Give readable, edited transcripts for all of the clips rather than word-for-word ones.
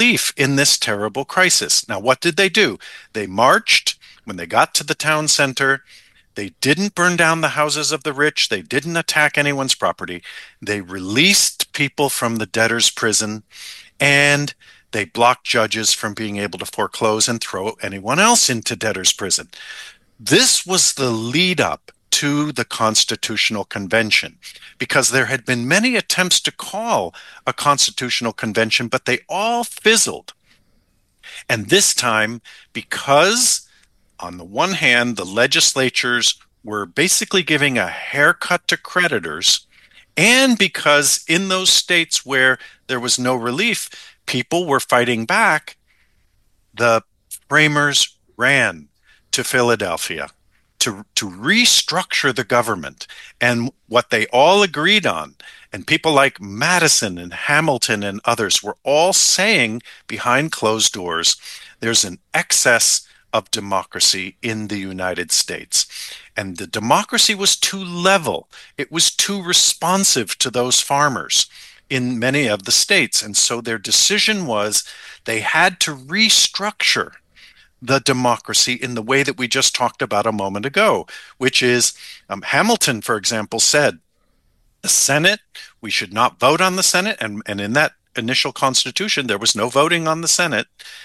relief in this terrible crisis. Now, what did they do? They marched when they got to the town center. They didn't burn down the houses of the rich. They didn't attack anyone's property. They released people from the debtor's prison, and they blocked judges from being able to foreclose and throw anyone else into debtor's prison. This was the lead up to the Constitutional Convention, because there had been many attempts to call a constitutional convention, but they all fizzled. And this time, because on the one hand, the legislatures were basically giving a haircut to creditors, and because in those states where there was no relief, people were fighting back, the framers ran to Philadelphia to restructure the government. And what they all agreed on, and people like Madison and Hamilton and others were all saying behind closed doors, there's an excess of democracy in the United States. And the democracy was too level. It was too responsive to those farmers in many of the states. And so their decision was they had to restructure the democracy in the way that we just talked about a moment ago, which is Hamilton, for example, said the Senate, we should not vote on the Senate. And in that initial constitution, there was no voting on the Senate.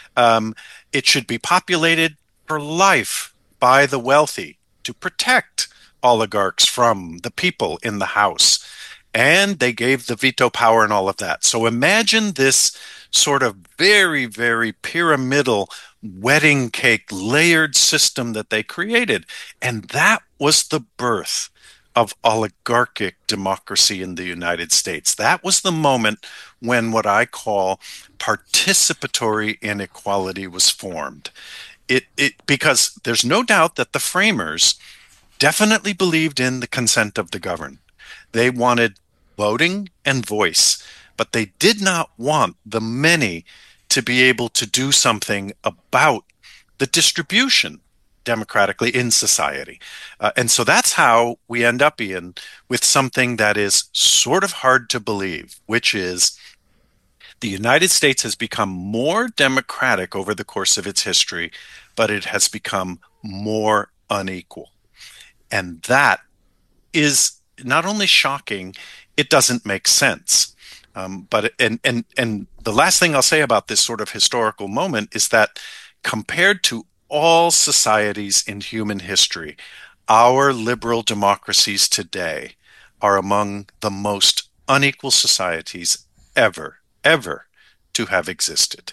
It should be populated for life by the wealthy to protect oligarchs from the people in the House. And they gave the veto power and all of that. So imagine this sort of very, very pyramidal wedding cake layered system that they created. And that was the birth of oligarchic democracy in the United States. That was the moment when what I call participatory inequality was formed. Because there's no doubt that the framers definitely believed in the consent of the governed. They wanted voting and voice, but they did not want the many to be able to do something about the distribution democratically in society. And so that's how we end up, Ian, with something that is sort of hard to believe, which is the United States has become more democratic over the course of its history, but it has become more unequal. And that is not only shocking, it doesn't make sense. But the last thing I'll say about this sort of historical moment is that compared to all societies in human history, our liberal democracies today are among the most unequal societies ever to have existed.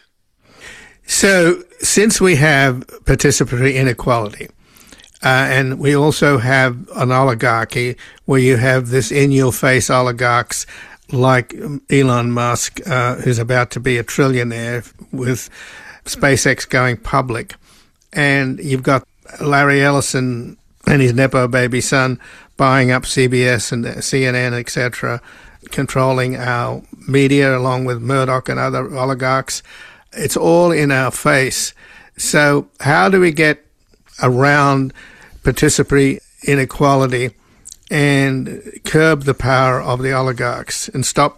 So since we have participatory inequality, and we also have an oligarchy where you have this in-your-face oligarchs like Elon Musk, who's about to be a trillionaire with SpaceX going public. And you've got Larry Ellison and his Nepo baby son buying up CBS and CNN, etc., controlling our media along with Murdoch and other oligarchs. It's all in our face. So how do we get around participatory inequality and curb the power of the oligarchs and stop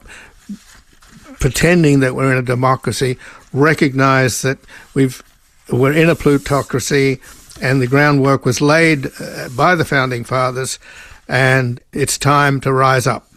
pretending that we're in a democracy, recognize that we're in a plutocracy and the groundwork was laid by the Founding Fathers and it's time to rise up?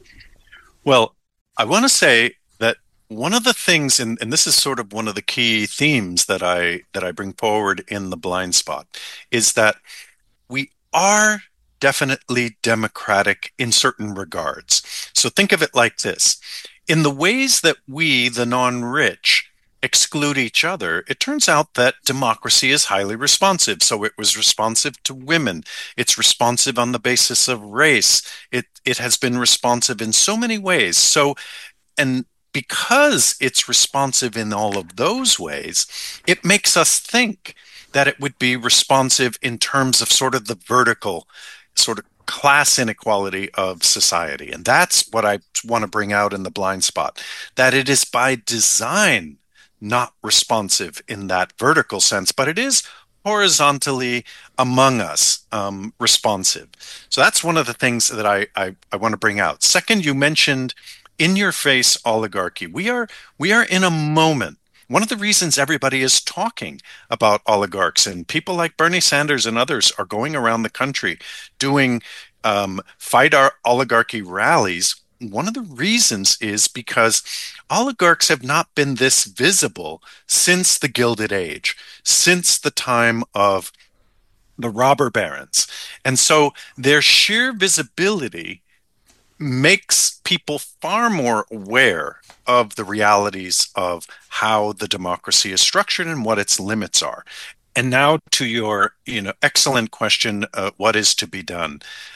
Well, I want to say that one of the things, and this is sort of one of the key themes that I bring forward in The Blind Spot, is that we are definitely democratic in certain regards. So think of it like this. In the ways that we, the non-rich, exclude each other, it turns out that democracy is highly responsive. So it was responsive to women. It's responsive on the basis of race. It has been responsive in so many ways. So, and because it's responsive in all of those ways, it makes us think that it would be responsive in terms of sort of the vertical sort of class inequality of society. And that's what I want to bring out in The Blind Spot, that it is by design not responsive in that vertical sense, but it is horizontally among us responsive. So that's one of the things that I want to bring out. Second, you mentioned in-your-face oligarchy. We are in a moment One of the reasons everybody is talking about oligarchs and people like Bernie Sanders and others are going around the country doing fight our oligarchy rallies. One of the reasons is because oligarchs have not been this visible since the Gilded Age, since the time of the robber barons. And so their sheer visibility makes people far more aware of the realities of how the democracy is structured and what its limits are. And now to your, excellent question, what is to be done?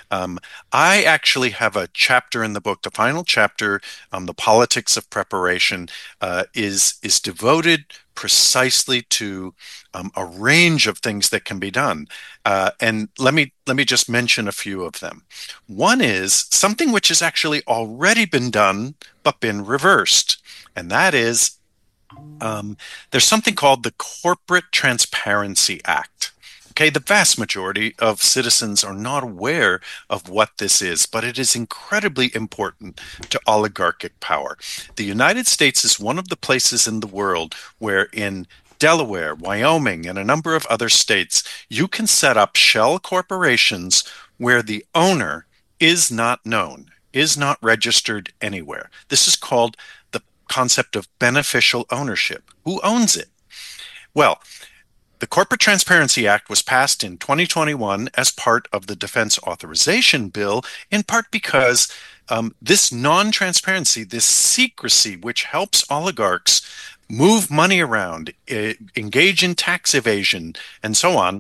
I actually have a chapter in the book. The final chapter, the politics of preparation, is devoted precisely to a range of things that can be done. And let me just mention a few of them. One is something which has actually already been done but been reversed, and that is there's something called the Corporate Transparency Act. Okay, the vast majority of citizens are not aware of what this is, but it is incredibly important to oligarchic power. The United States is one of the places in the world where in Delaware, Wyoming, and a number of other states, you can set up shell corporations where the owner is not known, is not registered anywhere. This is called the concept of beneficial ownership. Who owns it? Well, the Corporate Transparency Act was passed in 2021 as part of the Defense Authorization Bill, in part because this non-transparency, this secrecy, which helps oligarchs move money around, engage in tax evasion, and so on,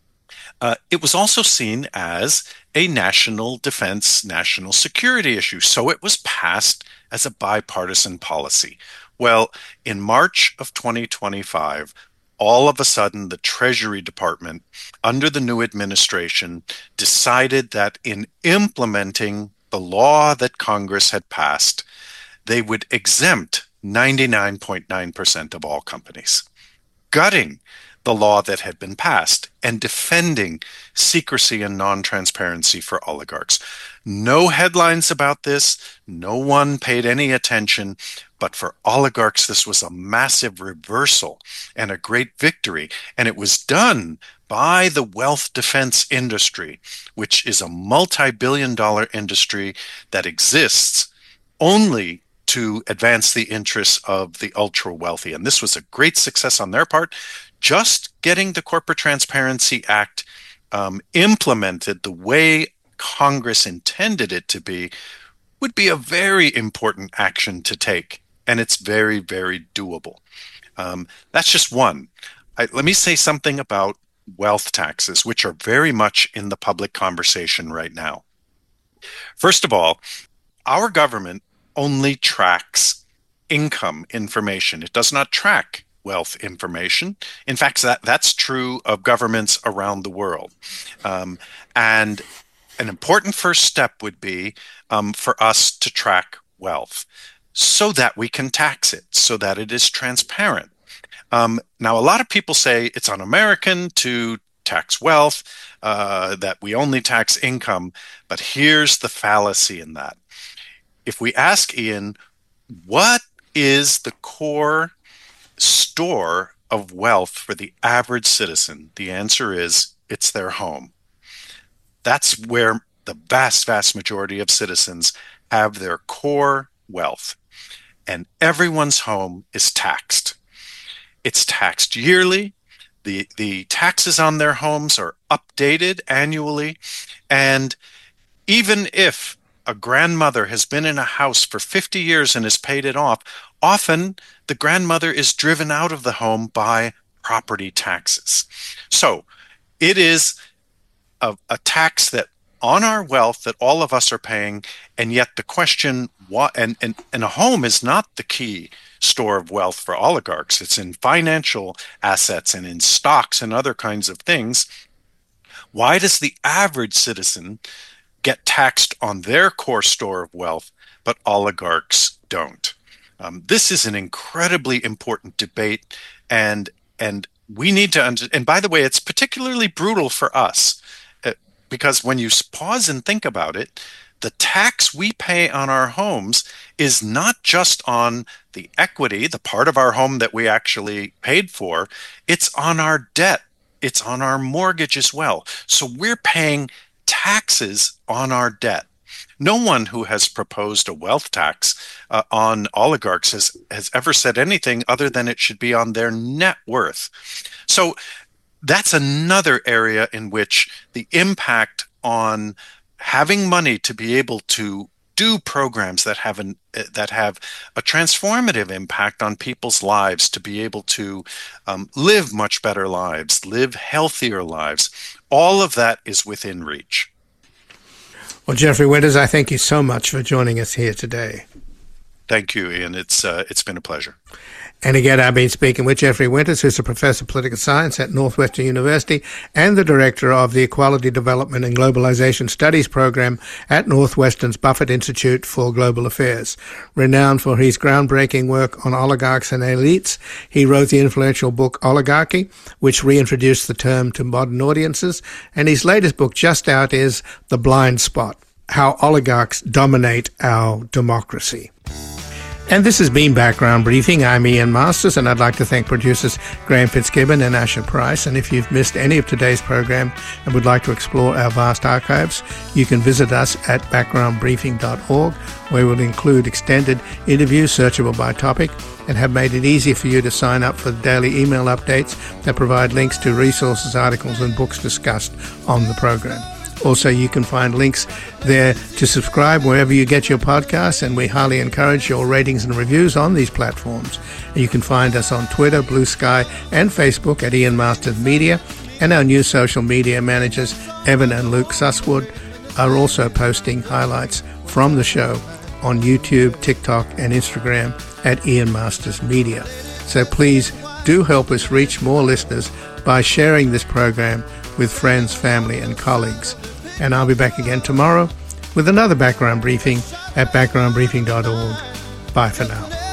it was also seen as a national defense, national security issue. So it was passed as a bipartisan policy. Well, in March of 2025, all of a sudden, the Treasury Department, under the new administration, decided that in implementing the law that Congress had passed, they would exempt 99.9% of all companies, gutting the law that had been passed and defending secrecy and non-transparency for oligarchs. No headlines about this. No one paid any attention. But for oligarchs, this was a massive reversal and a great victory. And it was done by the wealth defense industry, which is a multi-billion-dollar industry that exists only to advance the interests of the ultra wealthy. And this was a great success on their part. Just getting the Corporate Transparency Act implemented the way Congress intended it to be would be a very important action to take. And it's very, very doable. That's just one. Let me say something about wealth taxes, which are very much in the public conversation right now. First of all, our government only tracks income information. It does not track wealth information. In fact, that's true of governments around the world. And an important first step would be for us to track wealth so that we can tax it, so that it is transparent. Now, a lot of people say it's un-American to tax wealth, that we only tax income, but here's the fallacy in that. If we ask Ian, what is the core store of wealth for the average citizen? The answer is it's their home. That's where the vast, vast majority of citizens have their core wealth. And everyone's home is taxed. It's taxed yearly. The taxes on their homes are updated annually. And even if a grandmother has been in a house for 50 years and has paid it off, often the grandmother is driven out of the home by property taxes. So it is a tax that on our wealth that all of us are paying, and yet the question, and a home is not the key store of wealth for oligarchs. It's in financial assets and in stocks and other kinds of things. Why does the average citizen get taxed on their core store of wealth, but oligarchs don't? This is an incredibly important debate, and we need to and by the way, it's particularly brutal for us because when you pause and think about it, The tax we pay on our homes is not just on the equity, the part of our home that we actually paid for, it's on our debt. It's on our mortgage as well. So we're paying taxes on our debt. No one who has proposed a wealth tax on oligarchs has ever said anything other than it should be on their net worth. So that's another area in which the impact on having money to be able to do programs that have a transformative impact on people's lives, to be able to live much better lives, live healthier lives. All of that is within reach. Well, Jeffrey Winters, I thank you so much for joining us here today. Thank you, Ian. It's been a pleasure. And again, I've been speaking with Jeffrey Winters, who's a professor of political science at Northwestern University and the director of the Equality Development and Globalization Studies program at Northwestern's Buffett Institute for Global Affairs. Renowned for his groundbreaking work on oligarchs and elites, he wrote the influential book Oligarchy, which reintroduced the term to modern audiences. And his latest book, just out, is The Blind Spot: How Oligarchs Dominate Our Democracy. And this has been Background Briefing. I'm Ian Masters, and I'd like to thank producers Graham Fitzgibbon and Asher Price. And if you've missed any of today's program and would like to explore our vast archives, you can visit us at backgroundbriefing.org, where we'll include extended interviews searchable by topic and have made it easy for you to sign up for the daily email updates that provide links to resources, articles, and books discussed on the program. Also, you can find links there to subscribe wherever you get your podcasts, and we highly encourage your ratings and reviews on these platforms. You can find us on Twitter, Blue Sky, and Facebook at Ian Masters Media, and our new social media managers, Evan and Luke Susswood, are also posting highlights from the show on YouTube, TikTok, and Instagram at Ian Masters Media. So please do help us reach more listeners by sharing this program with friends, family, and colleagues. And I'll be back again tomorrow with another Background Briefing at backgroundbriefing.org. Bye for now.